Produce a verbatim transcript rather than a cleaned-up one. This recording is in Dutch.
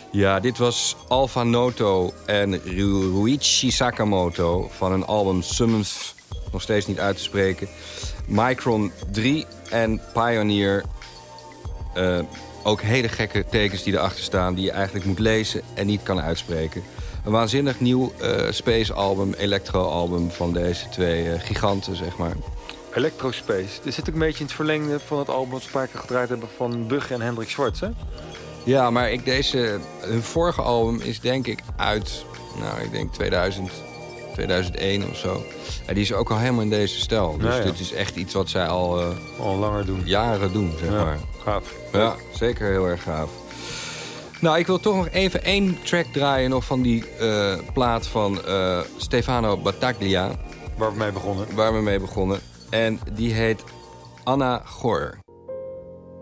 Ja, dit was Alpha Noto en Ruichi Sakamoto van een album Summons, nog steeds niet uit te spreken. Micron drie en Pioneer. Uh, ook hele gekke tekens die erachter staan, die je eigenlijk moet lezen en niet kan uitspreken. Een waanzinnig nieuw uh, space-album, electro-album van deze twee uh, giganten, zeg maar. Electrospace. Dit zit ook een beetje in het verlengde van het album dat we een paar keer gedraaid hebben van Bugge en Hendrik Schwartz, hè? Ja, maar ik deze, hun vorige album is denk ik uit, nou, ik denk tweeduizend, tweeduizend één of zo. En die is ook al helemaal in deze stijl. Dus ja, ja. dit is echt iets wat zij al, uh, al langer doen. Jaren doen, zeg ja, maar. Gaaf. Ja, zeker heel erg gaaf. Nou, ik wil toch nog even één track draaien nog van die uh, plaat van uh, Stefano Battaglia. Waar we mee begonnen. Waar we mee begonnen. En die heet Anna Gor.